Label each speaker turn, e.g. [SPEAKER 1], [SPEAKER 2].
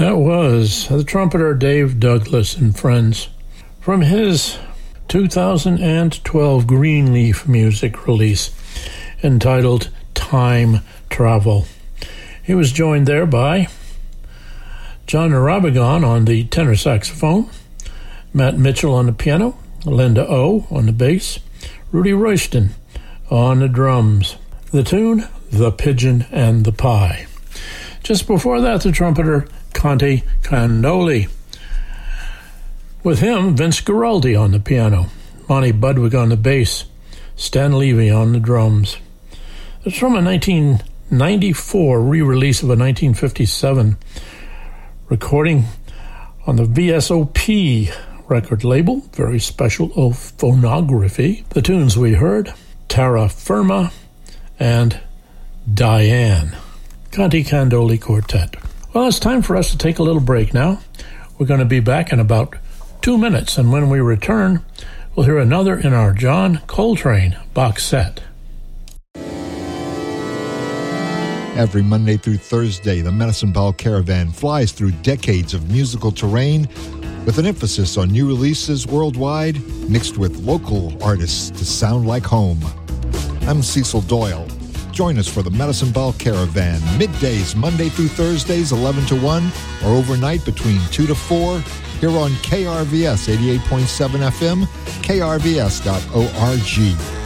[SPEAKER 1] That was the trumpeter Dave Douglas and Friends from his 2012 Greenleaf music release entitled Time Travel. He was joined there by John Arabagon on the tenor saxophone, Matt Mitchell on the piano, Linda O on the bass, Rudy Royston on the drums. The tune, The Pigeon and the Pie. Just before that, the trumpeter Conte Candoli. With him, Vince Guaraldi on the piano, Monty Budwig on the bass, Stan Levy on the drums. It's from a 1994 re-release of a 1957 recording on the VSOP record label, very special phonography. The tunes we heard, Terra Firma and Diane. Conte Candoli Quartet. Well, it's time for us to take a little break now. We're going to be back in about 2 minutes, and when we return, we'll hear another in our John Coltrane box set.
[SPEAKER 2] Every Monday through Thursday, the Medicine Ball Caravan flies through decades of musical terrain with an emphasis on new releases worldwide, mixed with local artists to sound like home. I'm Cecil Doyle. Join us for the Medicine Ball Caravan, middays Monday through Thursdays 11 to 1, or overnight between 2 to 4, here on KRVS 88.7 FM, krvs.org.